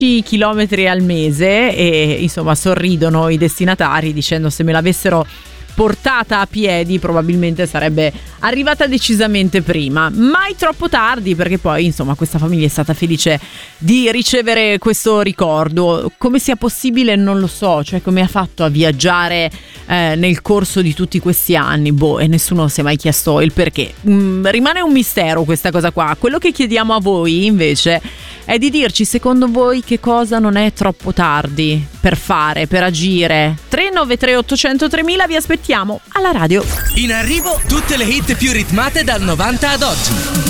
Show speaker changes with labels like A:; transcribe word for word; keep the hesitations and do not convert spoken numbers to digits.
A: chilometri al mese e insomma sorridono i destinatari dicendo se me l'avessero portata a piedi probabilmente sarebbe arrivata decisamente prima. Mai troppo tardi, perché poi insomma questa famiglia è stata felice di ricevere questo ricordo. Come sia possibile non lo so, cioè come ha fatto a viaggiare eh, nel corso di tutti questi anni, boh, e nessuno si è mai chiesto il perché. Mm, rimane un mistero questa cosa qua. Quello che chiediamo a voi invece è di dirci secondo voi che cosa non è troppo tardi per fare, per agire. tre nove tre otto zero zero tremila, vi aspettiamo alla radio.
B: In arrivo tutte le hit più ritmate dal novanta ad oggi.